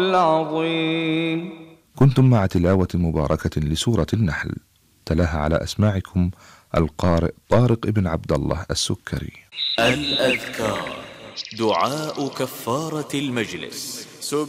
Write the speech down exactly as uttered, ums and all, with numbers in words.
العظيم. كنتم مع تلاوة مباركة لسورة النحل، تلاها على أسماعكم القارئ طارق بن عبد الله السكري. الأذكار، دعاء كفارة المجلس.